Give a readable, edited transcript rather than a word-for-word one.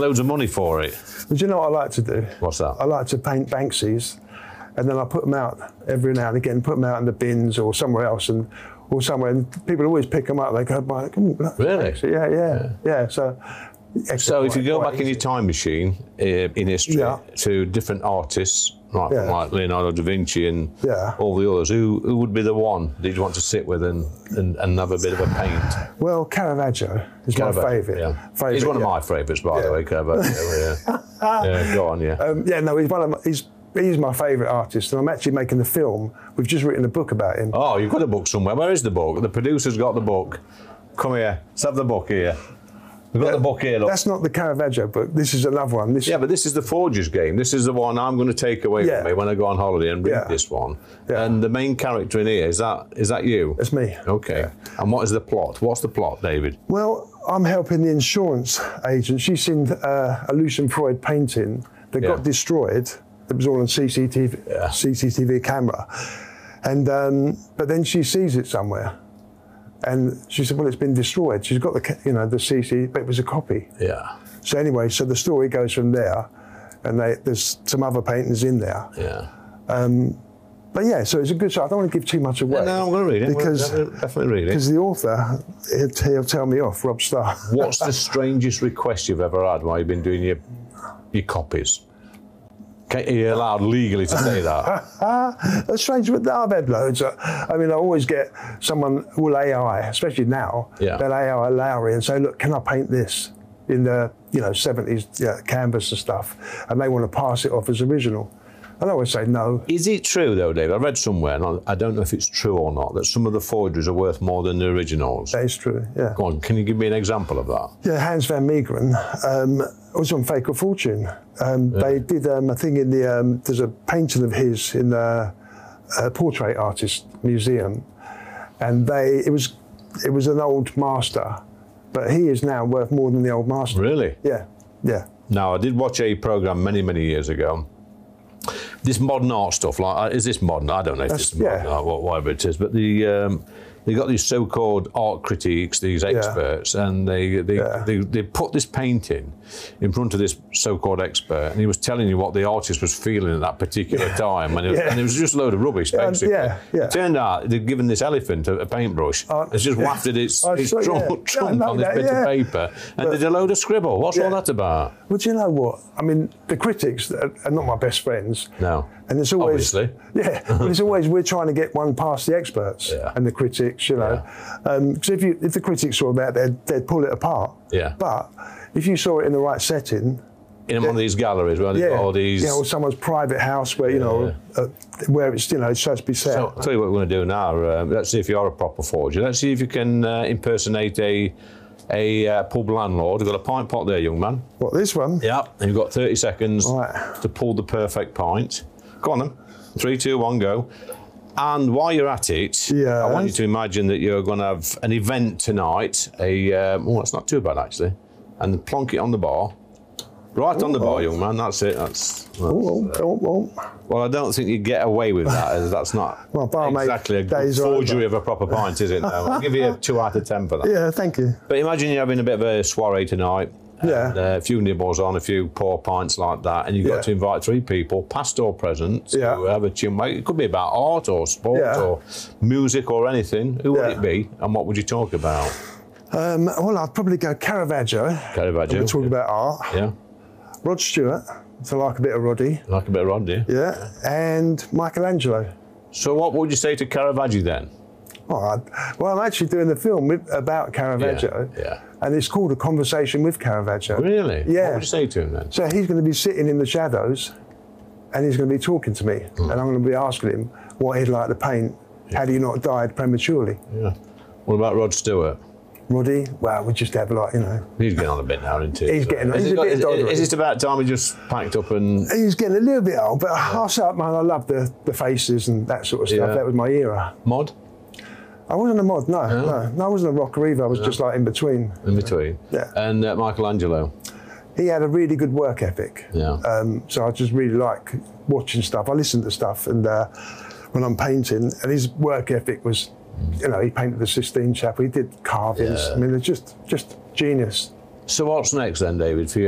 Loads of money for it. But you know what I like to do? What's that? I like to paint Banksies, and then I put them out every now and again, put them out in the bins or somewhere else, and people always pick them up. They go, "Oh, really? Yeah. So if you go back in your time machine in history to different artists, like Leonardo da Vinci and all the others, who would be the one that you'd want to sit with and have a bit of a paint? Well, Caravaggio is my favourite. Yeah. He's one of my favourites, by the way, Caravaggio. Go on, He's my favourite artist, and I'm actually making the film. We've just written a book about him. Oh, you've got a book somewhere. Where is the book? The producer's got the book. Come here. Let's have the book here. We've got the book here, look. That's not the Caravaggio book. This is another one. But this is the Forger's Game. This is the one I'm going to take away with me when I go on holiday and read this one. Yeah. And the main character in here, is that you? It's me. Okay. Yeah. And what is the plot? What's the plot, David? Well, I'm helping the insurance agent. She's seen a Lucian Freud painting that got destroyed. It was all on CCTV camera. And but then she sees it somewhere. And she said, well, it's been destroyed. She's got the CC, but it was a copy. Yeah. So anyway, so the story goes from there, and there's some other paintings in there. Yeah. But yeah, so it's a good show. I don't want to give too much away. No, I'm going to read it. Because, definitely read it. Because the author, he'll tell me off, Rob Starr. What's the strangest request you've ever had while you've been doing your copies? Are you allowed legally to say that? That's strange, but I've had loads. I mean, I always get someone will AI, especially now, they'll AI Lowry and say, look, can I paint this in the 70s canvas and stuff? And they want to pass it off as original. And I always say no. Is it true, though, Dave? I read somewhere, and I don't know if it's true or not, that some of the forgeries are worth more than the originals. That is true, yeah. Go on, can you give me an example of that? Yeah, Hans van Meegeren was on Fake or Fortune. They did a thing in the, there's a painting of his in the Portrait Artist Museum, and it was an old master, but he is now worth more than the old master. Really? Yeah, yeah. Now, I did watch a programme many, many years ago. This modern art stuff, is this modern? I don't know if it's modern art, whatever it is, but they got these so-called art critiques, these experts, and they put this painting in front of this so-called expert, and he was telling you what the artist was feeling at that particular time, and it was just a load of rubbish, basically. It turned out they'd given this elephant a paintbrush. It's just wafted its trunk on this bit of paper, and did a load of scribble. What's all that about? Well, do you know what? I mean, the critics are not my best friends. No. And it's always, obviously. but it's always, we're trying to get one past the experts and the critics, Because if the critics saw that, they'd pull it apart. Yeah. But if you saw it in the right setting, in one of these galleries where they've got all these... or someone's private house where, where it's, it's supposed to be set. So I'll tell you what we're going to do now. Let's see if you're a proper forger. Let's see if you can impersonate a pub landlord. We've got a pint pot there, young man. What, this one? Yeah, and you've got 30 seconds to pull the perfect pint. Go on then. 3, 2, 1, go. And while you're at it, I want you to imagine that you're going to have an event tonight. It's not too bad, actually. And plonk it on the bar. Right on the bar, young man. That's it. Well, I don't think you get away with that, as that's not exactly a good forgery of a proper pint, is it? No. I'll give you a 2 out of 10 for that. Yeah, thank you. But imagine you're having a bit of a soiree tonight. And, a few nibbles on, a few poor pints like that, and you've got to invite 3 people, past or present, to have a chin. It could be about art or sport or music or anything. Who would it be, and what would you talk about? Well, I'd probably go Caravaggio. Caravaggio. We'll talk about art. Yeah. Rod Stewart, so like a bit of Roddy. Like a bit of Roddy. Yeah, and Michelangelo. So what would you say to Caravaggio then? Well, I'm actually doing the film about Caravaggio. And it's called A Conversation with Caravaggio. Really? Yeah. What would you say to him then? So he's going to be sitting in the shadows, and he's going to be talking to me, and I'm going to be asking him what he'd like to paint had he not died prematurely. Yeah. What about Rod Stewart? Roddy, well, we just have He's getting on a bit now, isn't he? He's getting on. Is it about time he just packed up and... He's getting a little bit old, but I say, man, I love the faces and that sort of stuff. That was my era. Mod? I wasn't a mod, no. I wasn't a rocker either. I was just like in between. In between? Yeah. And Michelangelo? He had a really good work ethic. Yeah. So I just really like watching stuff. I listen to stuff, and when I'm painting, and his work ethic was, he painted the Sistine Chapel, he did carvings. I mean, they're just genius. So what's next then, David, for you?